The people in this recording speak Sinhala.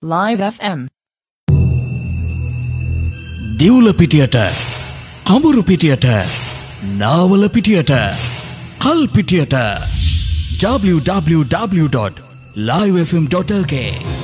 Live FM. දිවුල පිටියට, කඹුරු පිටියට, නාවල පිටියට, කල් පිටියට www.livefm.lk